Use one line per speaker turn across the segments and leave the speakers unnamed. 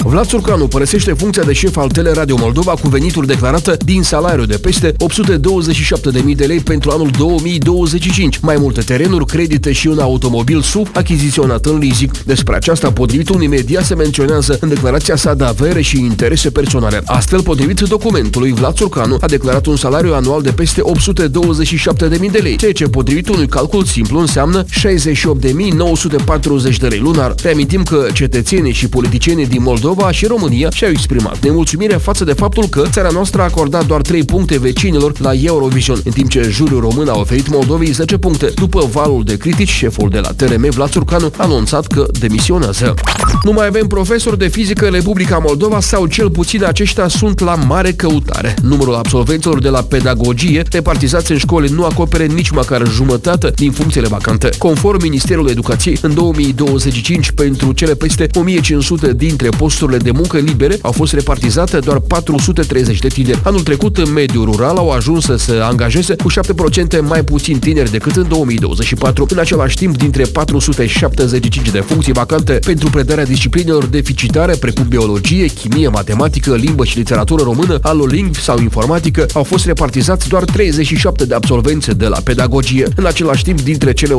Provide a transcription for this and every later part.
Vlad Țurcanu părăsește funcția de șef al Teleradio Moldova cu venituri declarate din salariu de peste 827.000 de lei pentru anul 2025. Mai multe terenuri, credite și un automobil SUV achiziționat în leasing. Despre aceasta, potrivit unui media, se menționează în declarația sa de avere și interese personale. Astfel, potrivit documentului, Vlad Țurcanu a declarat un salariu anual de peste 827.000 de lei, ceea ce, potrivit unui calcul simplu, înseamnă 68.940 de lei lunar. Reamintim că cetățenii și politicienii din Moldova și România și-au exprimat nemulțumirea față de faptul că țara noastră a acordat doar 3 puncte vecinilor la Eurovision, în timp ce juriul român a oferit Moldovei 10 puncte. După valul de critici, șeful de la TRM, Vlad Țurcanu, a anunțat că demisionează. Nu mai avem profesori de fizică în Republica Moldova sau cel puțin aceștia sunt la mare căutare. Numărul absolvenților de la pedagogie repartizați în școli nu acopere nici măcar jumătate din funcțiile vacante. Conform Ministerului Educației, în 2025, pentru cele peste 1500 dintre posturile de muncă libere au fost repartizate doar 430 de tineri. Anul trecut, în mediul rural au ajuns să se angajeze cu 7% mai puțin tineri decât în 2024. În același timp, dintre 475 de funcții vacante pentru predarea disciplinelor deficitare, precum biologie, chimie, matematică, limbă și literatură română, alolingv sau informatică, au fost repartizați doar 37 de absolvenți de la pedagogie. În același timp, dintre cele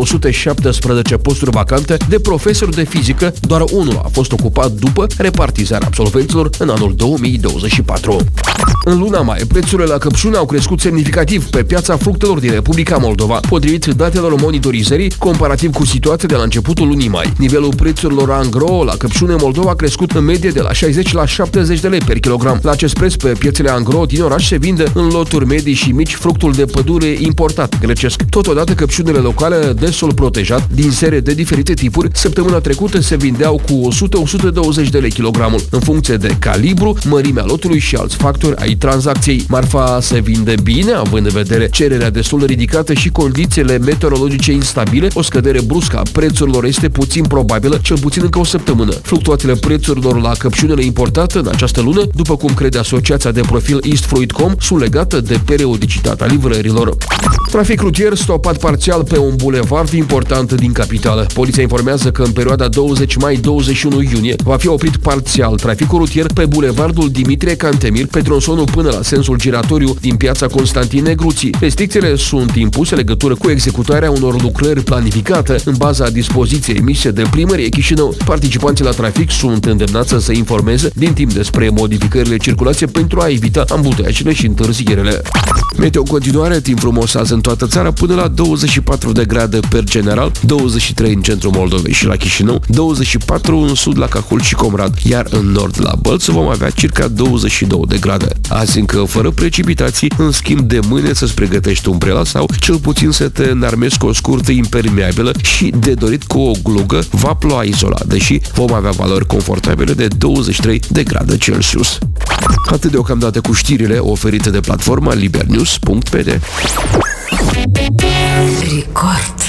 117 posturi vacante de profesori de fizică, doar unul a fost ocupat după repartizarea absolvenților în anul 2024. În luna mai, prețurile la căpșune au crescut semnificativ pe piața fructelor din Republica Moldova. Potrivit datelor monitorizării, comparativ cu situația de la începutul lunii mai, nivelul prețurilor angro la căpșune în Moldova a crescut în medie de la 60 la 70 de lei per kilogram. La acest preț, pe piețele angro din oraș se vinde în loturi medii și mici fructul de pădure importat grecesc. Totodată, căpșunele locale de sol protejat, din serie de diferite tipuri, săptămâna trecută se vindeau cu 100-120 de lei kilogramul, în funcție de calibru, mărimea lotului și alți factori ai tranzacției. Marfa se vinde bine, având în vedere cererea destul de ridicată și condițiile meteorologice instabile. O scădere bruscă a prețurilor este puțin probabilă, cel puțin încă o săptămână. Fluctuațiile prețurilor la căpșunele importate în această lună, după cum crede asociația de profil East Fruit.com, sunt legate de periodicitatea livrărilor. Trafic rutier stopat parțial pe un bulevard important din capitală. Poliția informează că în perioada 20 mai-21 iunie va fi oprit parțial traficul rutier pe bulevardul Dimitrie Cantemir pe tronsonul până la sensul giratoriu din piața Constantin Negruții. Restricțiile sunt impuse legătură cu executarea unor lucrări planificate în baza dispoziției emise de Primărie Chișinău. Participanții la trafic sunt îndemnați să se informeze din timp despre modificările circulație pentru a evita ambuteiajele și întârzierele. Meteo în continuare, timp frumos azi în toată țara, până la 24 de grade per general, 23 în centrul Moldovei și la Chișinău, 24 în sud la Cahul și Comrat, iar în nord la Bălț vom avea circa 22 de grade. Azi încă fără precipitații, în schimb de mâine să-ți pregătești umbrela sau cel puțin să te înarmezi cu o scurtă impermeabilă și de dorit cu o glugă va ploua izolat, deși vom avea valori confortabile de 23 de grade Celsius. Atât deocamdată cu știrile oferite de platforma libernews.pd.
Record.